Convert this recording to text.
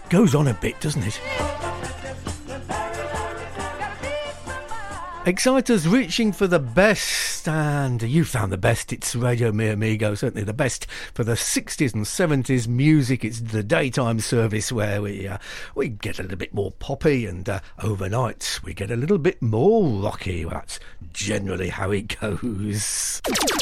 Goes on a bit, doesn't it? Exciters reaching for the best, and you found the best. It's Radio Mi Amigo, certainly the best for the 60s and 70s music. It's the daytime service where we get a little bit more poppy, and overnight we get a little bit more rocky. That's generally how it goes.